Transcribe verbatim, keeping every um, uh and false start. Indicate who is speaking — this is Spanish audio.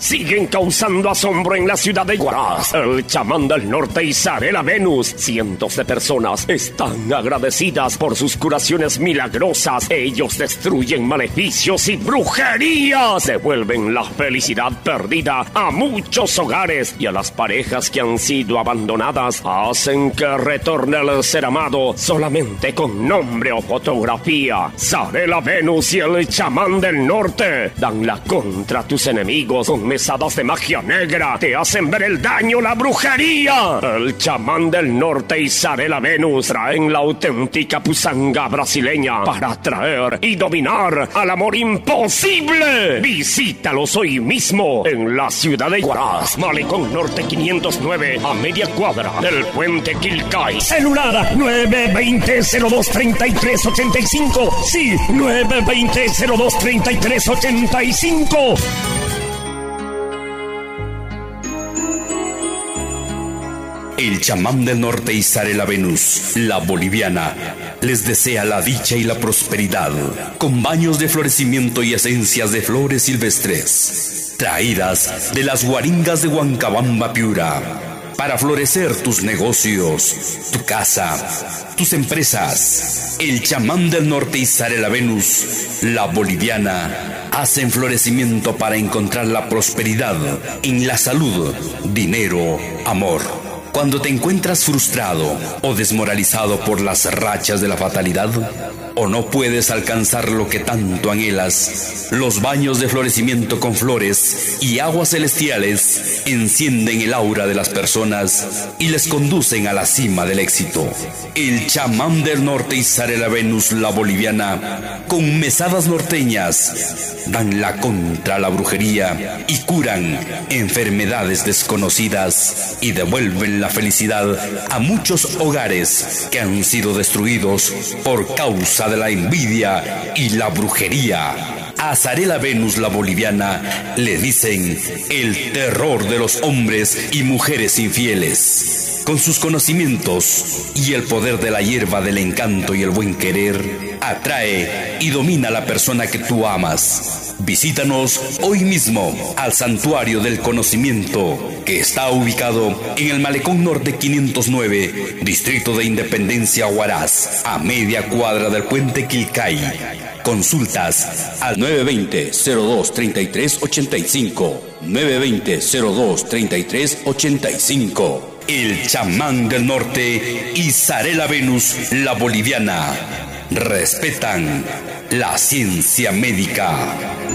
Speaker 1: siguen causando asombro en la ciudad de Huaraz. El chamán del norte Isarela Venus. Cientos de personas están agradecidas por sus curaciones milagrosas. Ellos destruyen maleficios y brujerías. Devuelven la felicidad perdida a muchos hogares y a las parejas que han sido abandonadas. Hacen que retorne el ser amado solamente con nombre o fotografía. Isarela Venus y el chamán del norte dan la contra a tus enemigos con mesadas de magia negra. Te hacen ver el daño, la brujería. El chamán del norte y Isarela Venus traen la auténtica pusanga brasileña para atraer y dominar al amor imposible. Visítalos hoy mismo en la ciudad de Huaraz, Malecón Norte quinientos nueve, a media cuadra del puente Quilcay. Celular nueve veinte, cero dos treinta y tres ochenta y cinco. Sí, nueve veinte, cero dos treinta y tres ochenta y cinco.
Speaker 2: El chamán del norte Isarela Venus, la boliviana, les desea la dicha y la prosperidad, con baños de florecimiento y esencias de flores silvestres, traídas de las guaringas de Huancabamba, Piura, para florecer tus negocios, tu casa, tus empresas. El chamán del norte Isarela Venus, la boliviana, hacen florecimiento para encontrar la prosperidad en la salud, dinero, amor. Cuando te encuentras frustrado o desmoralizado por las rachas de la fatalidad, o no puedes alcanzar lo que tanto anhelas, los baños de florecimiento con flores y aguas celestiales encienden el aura de las personas y les conducen a la cima del éxito. El chamán del norte Isarela Venus, la boliviana, con mesadas norteñas, dan la contra a la brujería y curan enfermedades desconocidas y devuelven la felicidad a muchos hogares que han sido destruidos por causa de la envidia y la brujería. A Isarela Venus, la boliviana, le dicen el terror de los hombres y mujeres infieles. Con sus conocimientos y el poder de la hierba del encanto y el buen querer, atrae y domina a la persona que tú amas. Visítanos hoy mismo al Santuario del Conocimiento, que está ubicado en el Malecón Norte quinientos nueve, Distrito de Independencia, Huaraz, a media cuadra del puente Quilcay. Consultas al nueve veinte, cero dos treinta y tres ochenta y cinco, nueve veinte, cero dos treinta y tres ochenta y cinco. El chamán del norte Isarela Venus, la boliviana, respetan la ciencia médica.